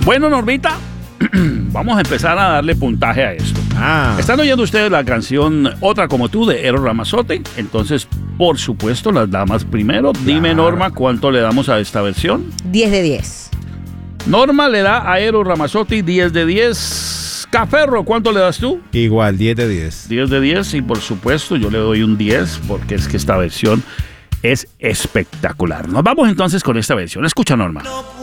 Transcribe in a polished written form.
Bueno, Normita, vamos a empezar a darle puntaje a esto. Están oyendo ustedes la canción Otra como tú de Eros Ramazzotti. Entonces, por supuesto, las damas primero. Dime, Norma, ¿cuánto le damos a esta versión? 10 de 10. Norma le da a Eros Ramazzotti 10 de 10. Caferro, ¿cuánto le das tú? Igual, 10 de 10. 10 de 10 y por supuesto yo le doy un 10 porque es que esta versión es espectacular. Nos vamos entonces con esta versión. Escucha, Norma.